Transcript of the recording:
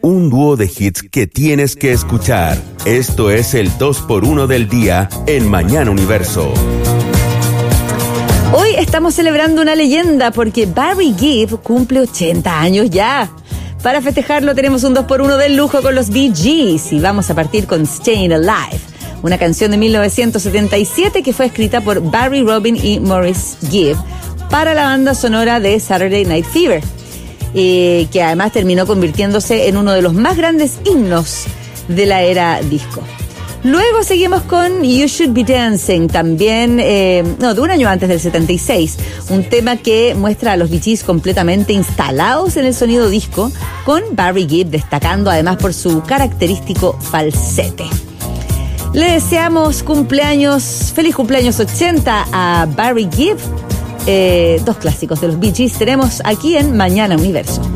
un dúo de hits que tienes que escuchar. Esto es el 2x1 del día en Mañana Universo. Hoy estamos celebrando una leyenda porque Barry Gibb cumple 80 años ya. Para festejarlo tenemos un 2x1 del lujo con los Bee Gees y vamos a partir con Staying Alive, una canción de 1977 que fue escrita por Barry Robin y Maurice Gibb para la banda sonora de Saturday Night Fever, que además terminó convirtiéndose en uno de los más grandes himnos de la era disco. Luego seguimos con You Should Be Dancing, también, de un año antes del 76, un tema que muestra a los Bee Gees completamente instalados en el sonido disco, con Barry Gibb destacando además por su característico falsete. Le deseamos feliz cumpleaños 80 a Barry Gibb. Dos clásicos de los Bee Gees tenemos aquí en Mañana Universo.